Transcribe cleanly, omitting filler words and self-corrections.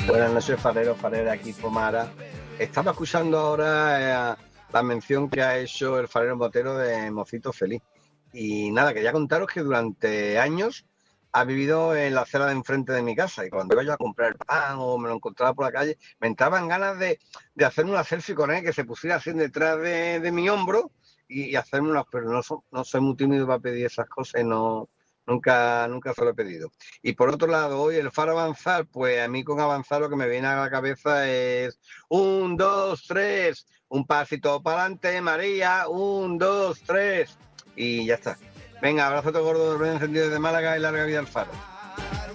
Buenas noches, farero, farera, aquí Pomara. Estaba escuchando ahora la mención que ha hecho el farero motero de Mocito Feliz. Y nada, quería contaros que durante años ha vivido en la acera de enfrente de mi casa. Y cuando iba yo a comprar pan o me lo encontraba por la calle, me entraban ganas de hacerme una selfie con él, que se pusiera así detrás de mi hombro y hacerme unas. Pero no soy muy tímido para pedir esas cosas y no, nunca se lo he pedido. Y por otro lado, hoy el faro avanzar, pues a mí con avanzar lo que me viene a la cabeza es un, dos, tres, un pasito para adelante, María, un, dos, tres, y ya está. Venga, abrazo todo gordo, encendido desde Málaga y larga vida al faro.